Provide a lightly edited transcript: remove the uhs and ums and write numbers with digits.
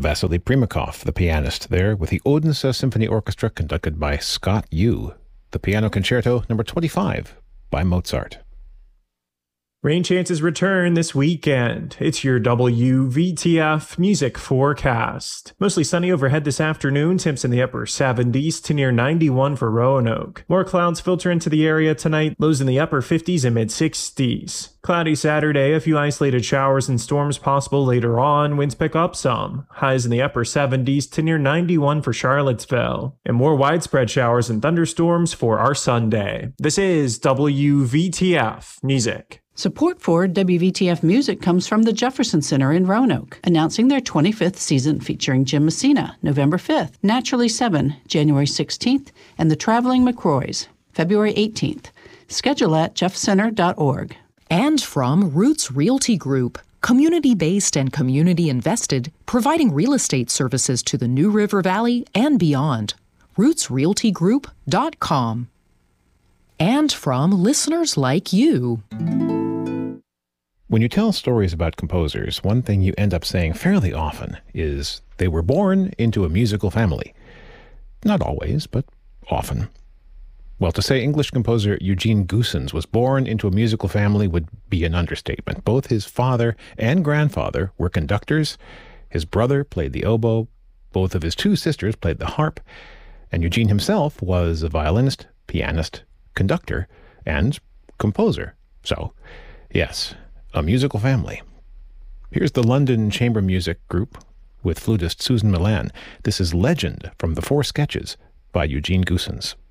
Vasily Primakov, the pianist, there with the Odense Symphony Orchestra conducted by Scott Yu. The Piano Concerto number 25 by Mozart. Rain chances return this weekend. It's your WVTF music forecast. Mostly sunny overhead this afternoon, temps in the upper 70s to near 91 for Roanoke. More clouds filter into the area tonight, lows in the upper 50s and mid-60s. Cloudy Saturday, a few isolated showers and storms possible later on, winds pick up some. Highs in the upper 70s to near 91 for Charlottesville. And more widespread showers and thunderstorms for our Sunday. This is WVTF Music. Support for WVTF Music comes from the Jefferson Center in Roanoke, announcing their 25th season featuring Jim Messina, November 5th, Naturally 7, January 16th, and the Traveling McCroys, February 18th. Schedule at jeffcenter.org. And from Roots Realty Group, community-based and community-invested, providing real estate services to the New River Valley and beyond. rootsrealtygroup.com. And from listeners like you. When you tell stories about composers, one thing you end up saying fairly often is they were born into a musical family. Not always, but often. Well, to say English composer Eugene Goossens was born into a musical family would be an understatement. Both his father and grandfather were conductors. His brother played the oboe. Both of his two sisters played the harp. And Eugene himself was a violinist, pianist, conductor, and composer. So, yes, a musical family. Here's the London Chamber Music Group with flutist Susan Milan. This is Legend from the Four Sketches by Eugene Goossens.